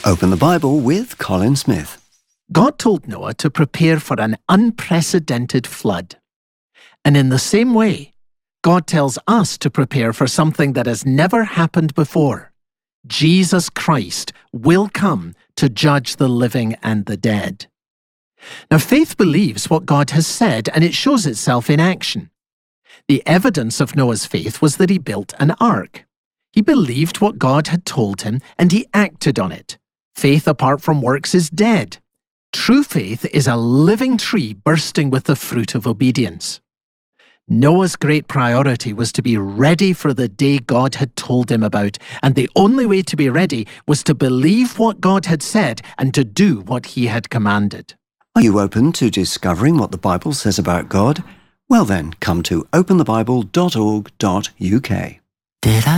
Open the Bible with Colin Smith. God told Noah to prepare for an unprecedented flood. And in the same way, God tells us to prepare for something that has never happened before. Jesus Christ will come to judge the living and the dead. Now, faith believes what God has said, and it shows itself in action. The evidence of Noah's faith was that he built an ark. He believed what God had told him, and he acted on it. Faith apart from works is dead. True faith is a living tree bursting with the fruit of obedience. Noah's great priority was to be ready for the day God had told him about, and the only way to be ready was to believe what God had said and to do what he had commanded. Are you open to discovering what the Bible says about God? Well then, come to openthebible.org.uk.